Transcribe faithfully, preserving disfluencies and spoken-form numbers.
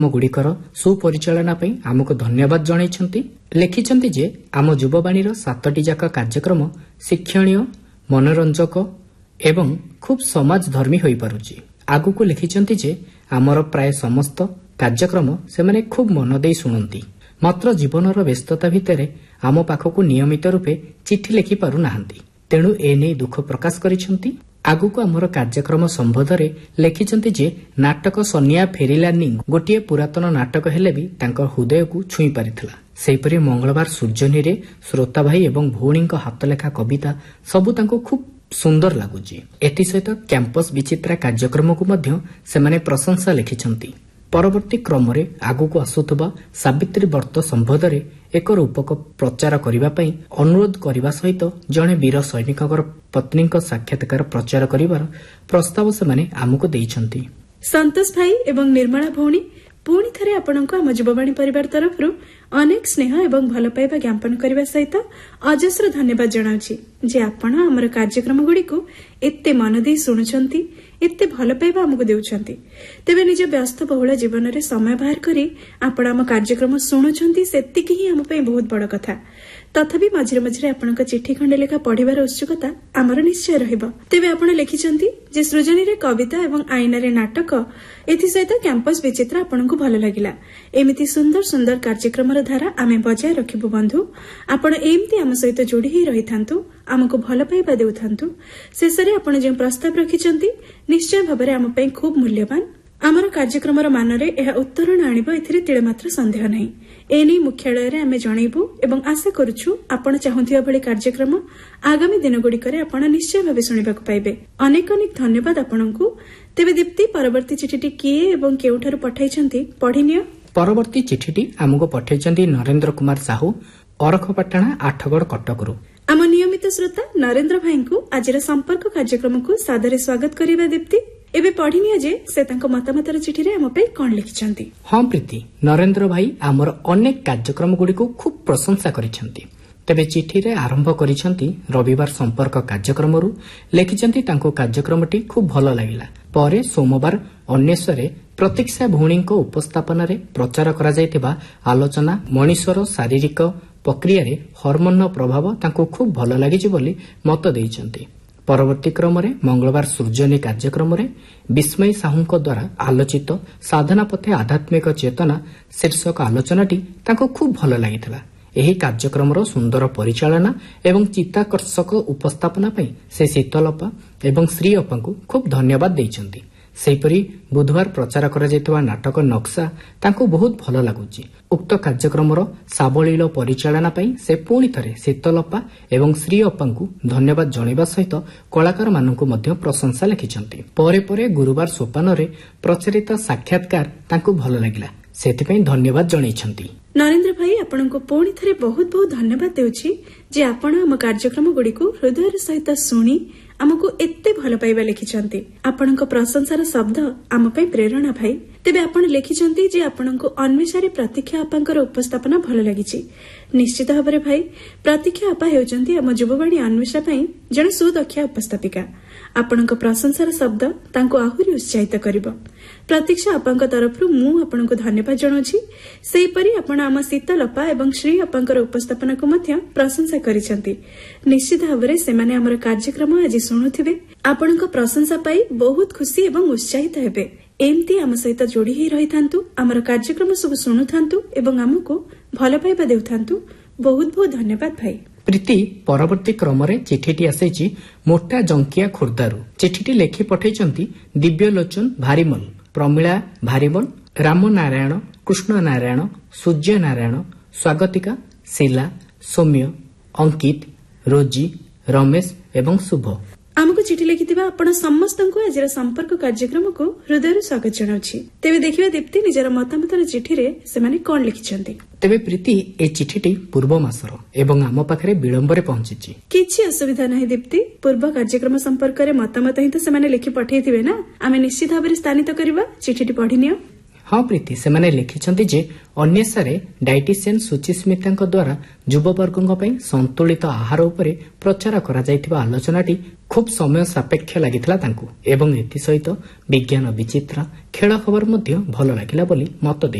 गुड़िकर सुपरिचालना पई आमको धन्यवाद जणाइछन्ति। लेखिछन्ति जे आम युववाणीर सातटी जाक कार्यक्रम शिक्षणीय, मनोरंजक एवं खूब समाजधर्मी होई पारुछि। आगुको लिखिछन्ति जे आमर प्राय समस्त कार्यक्रम से माने खूब मन देई सुनंती, मात्र जीवनर व्यस्तता भितरे आम पाखकु नियमित रूपे चिठी लिखि पारु नाहंती, तेणु ए नै दुख प्रकाश करिछन्ति। आगुको आमर कार्यक्रम संबोधरे लिखिछन्ति जे नाटक सनिया फेरिलानी गोटिए पुरातन नाटक हेले भी तांकर हृदय को छुई पारिथिला। सेहिपरि मंगलवार सूर्यनी रे श्रोता भाई एवं भौणीଙ୍କ हातलेखा कविता सबु तांको खूब सुंदर लागुची। एथि सहित कैंपस विचित्रा कार्यक्रम को मध्य सेमाने प्रशंसा लिखिछन्ति। परवर्ती क्रम रे आगुको आसुथबा सावित्री व्रत संबोधरे एक रूपक प्रचार करिबा पई अनुरोध करिबा सहित जणे वीर सैनिककर पत्नीଙ୍କ साक्षात्कार प्रचार करिबार प्रस्ताव सेमाने आमुको देइछन्ति। संतोष भाई एवं निर्मला भौणी पुणी थरे आपणको आम युववाणी परिवार तरफरु अनेक स्नेह एवं भल पाइबा ज्ञापन करबा सहित अजस्र धन्यवाद जणाउछि जे आपण हमर कार्यक्रम गुडी को एत्ते मन देई सुनुछन्ति, एत्ते भल पाइबा हमको देउछन्ति। तेबे निज व्यस्त बहुल जीवन रे समय बाहर करी आपण आम कार्यक्रम सुनुछन्ति, सेतिकी ही हम पई बहुत बड़ कथा। तथापि मझिरे मझिरे आपणक चिठी खंडे लेखा पढ़िबार उत्सुकता आमर निश्चय रहिबो। तेबे आपण लिखिछन्ति जे सृजनी रे कविता एवं आईना रे नाटक एथि सहित कैंपस विचित्र आपणको भल लागिला। एमिति सुंदर सुंदर कार्यक्रम र धारा आमे बजाय रखिबु बंधु। आपण एमिति आम सहित जोड़ी ही रहिथांतु, आमको भल पाइबा देउथांतु। शेषरे आपण जे प्रस्ताव रखिछन्ति निश्चय भाबरे आम पई खूब मूल्यवान। आमर कार्यक्रम मान रे एहा उत्तरण आनिबो एथिरे तिळे मात्र संदेह नाही। एनै मुख्यालय रे आमे जणाइबु एवं आशा करूछु आपण चाहुथिबा भली कार्यक्रम आगामी दिन गुडीकरे आपण निश्चय भाबे सुनिबाकु पाइबे। अनेक अनेक धन्यवाद आपणଙ୍କୁ। तेबे दीप्ति परवर्ती चिठीटी किए एवं केउठारु पठाइछन्ति पढिनियो। परवर्ती चिठीटी आमको पठाइछन्ति नरेंद्र कुमार साहू अरखपाटଣା आठगड़ कटकरू। आम नियमित श्रोता नरेंद्र भाईଙ୍କୁ आजिर संपर्क कार्यक्रम को सादरे स्वागत करिबा दीप्ति। एबे पढ़िनिया जे से तांको मतामतर चिठी रे हम पे कोन लिखिछन्ति। हां प्रीति, नरेंद्र भाई आमर अनेक कार्यक्रम गुडी को खूब प्रशंसा करिछन्ति। तेबे चिठी रे आरंभ करिछन्ति रविवार संपर्क कार्यक्रम रु लिखिछन्ति तांको कार्यक्रमटी खूब भलो लागिला। परे सोमवार अन्वेषरे प्रतीक्षा भौणीଙ୍କ उपस्थापन रे प्रचार करा जायतिबा आलोचना मनीषर शारीरिक प्रक्रिया रे हार्मोन प्रभाव तांको खूब भलो लागिछि बोली मत देइछन्ति। परवर्ती क्रम रे मंगलवार सूर्यनी कार्यक्रम रे विस्मय साहूଙ୍କ द्वारा आलोचित साधना पथे आध्यात्मिक चेतना शीर्षक आलोचनाटी तांको खूब भलो लागिथिला। एही कार्यक्रम रो सुंदर परिचालना एवं चित्ताकर्षक उपस्थापना पई से शीतलपा एवं श्री अपांको खूब धन्यवाद देइछन्ति। सेहिपरि बुधवार प्रचार करा जैतवा नाटक नक्शा तांको बहुत भलो लागुची। उक्त कार्यक्रम रो साबलील परिचालना पई से पुणी थरे शीतलपा एवं श्री अपांको धन्यवाद जणाइबा सहित कलाकार माननकु मध्य प्रशंसा लिखिछन्ति। परे परे गुरुवार सोपान रे प्रचारित साक्षात्कार तांको भलो लागिला, सेथिपई धन्यवाद जणाइछन्ति। नरेंद्र भाई आपणको पुणी थरे बहुत बहुत धन्यवाद देउछि जे आपण हम कार्यक्रम गुडी को हृदय सहित सुनी आमको एत्ते भल पाइबा लिखिछन्ति। आपणको प्रशंसार शब्द आम पई प्रेरणा भाई। तेबे आपण लिखिछन्ति जे आपणको अन्वेषारे प्रतीक्षा आपांकर उपस्थापना भल लागिछि। निश्चित भाबरे भाई प्रतीक्षा आपा हेउचन्ति आम युववाणी अन्वेषा पई जणे सुदक्ष उपस्थापिका। आपणको प्रशंसार शब्द तांको आहुरी उत्साहित करिवो। प्रतीक्षा आपांक तरफरु मु आपणको धन्यवाद जणाउछि। सेहिपरि आपण आम शीतलपा एवं श्री अपांकर उपस्थापना को मध्य प्रशंसा करिसंती। निश्चित भाबरे सेमाने हमर कार्यक्रम आज सुनुथिबे। आपणको प्रशंसा पाई बहुत खुशी एवं उत्साहित हेबे। एमती आम सहित जोड़ी ही रहिथांतु, आमर कार्यक्रम सब सुनुथांतु एवं आमको भल पाइबा देउथांतु। बहुत बहुत धन्यवाद भाई। प्रीति परवर्ती क्रम रे चिठीटी आसेछि मोटा जंकिया खुर्दारू। चिठीटी लेखि पठाइछन्ति दिव्यलोचन भारीमल, प्रमिला भारीमल, राम नारायण, कृष्ण नारायण, सूर्य नारायण, स्वागतिका, शिला, सौम्य, अंकित, रोजी, रमेश एवं शुभ। आमको चिठी लिखिथिबा आपण समस्तंको आजिर संपर्क कार्यक्रम को हृदय स्वागत जणाउछि। तेबे देखिबा दीप्ति निजर मतामतर चिठी रे सेमाने कोन लिखिछन्ति। तेबे प्रीति ए चिठीटी पूर्व मासर एवं आम पाखरे विलंबरे पहुंचिछि। किछि असुविधा नाही दीप्ति, पूर्व कार्यक्रम संपर्क रे मतामत ही तो सेमाने लिखि पठेइथिबे ना। आमे निश्चित भाबरे स्थानित करबा। चिठीटी पढिनियो। ହଁ ପ୍ରୀତି, ସେମାନେ ଲେଖିଛନ୍ତି ଯେ ଅନ୍ୱେଷାରେ ଡାଇଟିସିଆନ୍ ସୁଚିସ୍ମିତାଙ୍କ ଦ୍ୱାରା ଯୁବବର୍ଗଙ୍କ ପାଇଁ ସନ୍ତୁଳିତ ଆହାର ଉପରେ ପ୍ରଚାର କରାଯାଇଥିବା ଆଲୋଚନାଟି ଖୁବ୍ ସମୟ ସାପେକ୍ଷ ଲାଗିଥିଲା ତାଙ୍କୁ ଏବଂ ଏଥିସହିତ ବିଜ୍ଞାନ ବିଚିତ୍ର ଖେଳ ଖବର ମଧ୍ୟ ଭଲ ଲାଗିଲା ବୋଲି ମତ ଦେଇଥିଲେ।